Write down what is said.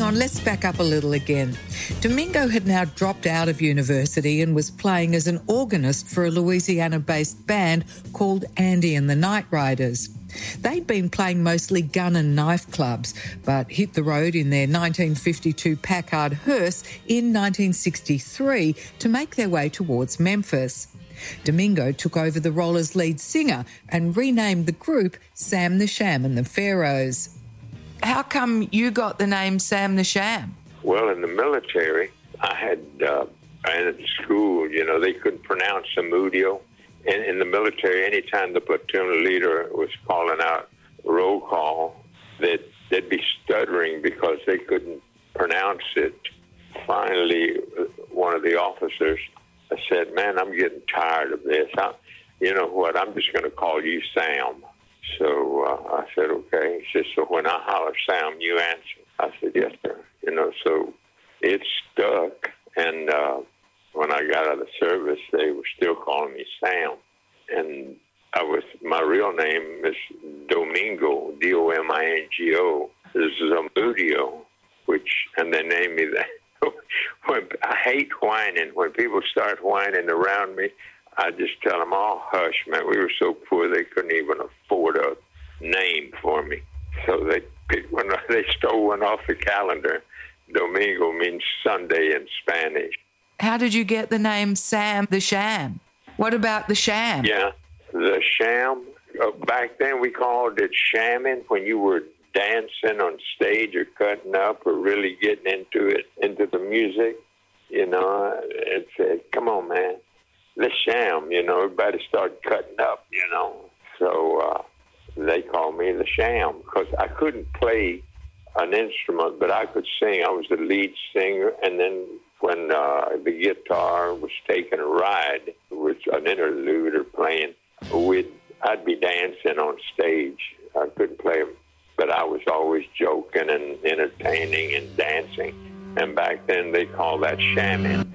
on, let's back up a little again. Domingo had now dropped out of university and was playing as an organist for a Louisiana-based band called Andy and the Night Riders. They'd been playing mostly gun and knife clubs, but hit the road in their 1952 Packard hearse in 1963 to make their way towards Memphis. Domingo took over the role as lead singer and renamed the group Sam the Sham and the Pharaohs. How come you got the name Sam the Sham? Well, in the military, I ended school, they couldn't pronounce Samudio. And in the military, anytime the platoon leader was calling out roll call, they'd be stuttering because they couldn't pronounce it. Finally, one of the officers said, "Man, I'm getting tired of this. You know what, I'm just going to call you Sam." So I said, "Okay." He said, "So when I holler Sam, you answer." I said, "Yes, sir." So it stuck. And when I got out of the service, they were still calling me Sam. And my real name is Domingo, Domingo, Zamudio, and they named me that. I hate whining. When people start whining around me, I just tell them, "Oh, hush, man. We were so poor they couldn't even afford a name for me." So when they stole one off the calendar, Domingo means Sunday in Spanish. How did you get the name Sam the Sham? What about the sham? Yeah, the sham. Back then we called it shamming when you were dancing on stage or cutting up or really getting into the music. It said, "Come on, man, let's sham." Everybody started cutting up. So they called me the Sham because I couldn't play an instrument, but I could sing. I was the lead singer, and then when the guitar was taking a ride, with an interlude or playing, I'd be dancing on stage. I couldn't play, but I was always joking and entertaining and dancing. And back then they called that shamming.